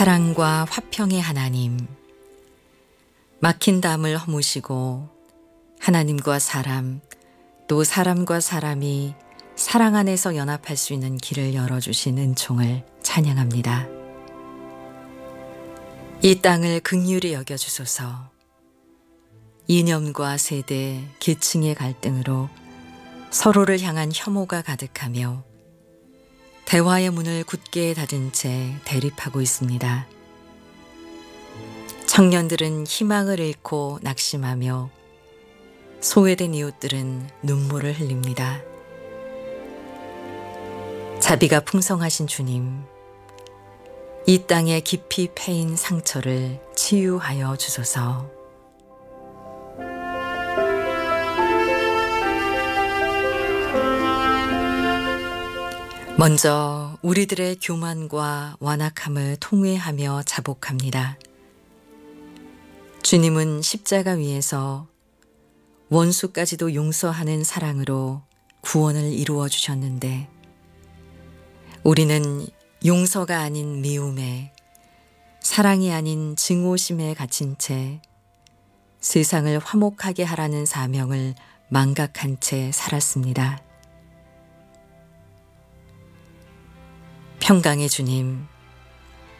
사랑과 화평의 하나님, 막힌 담을 허무시고 하나님과 사람, 또 사람과 사람이 사랑 안에서 연합할 수 있는 길을 열어주신 은총을 찬양합니다. 이 땅을 긍휼히 여겨주소서. 이념과 세대, 계층의 갈등으로 서로를 향한 혐오가 가득하며 대화의 문을 굳게 닫은 채 대립하고 있습니다. 청년들은 희망을 잃고 낙심하며 소외된 이웃들은 눈물을 흘립니다. 자비가 풍성하신 주님, 이 땅에 깊이 패인 상처를 치유하여 주소서. 먼저 우리들의 교만과 완악함을 통회하며 자복합니다. 주님은 십자가 위에서 원수까지도 용서하는 사랑으로 구원을 이루어 주셨는데 우리는 용서가 아닌 미움에, 사랑이 아닌 증오심에 갇힌 채 세상을 화목하게 하라는 사명을 망각한 채 살았습니다. 평강의 주님,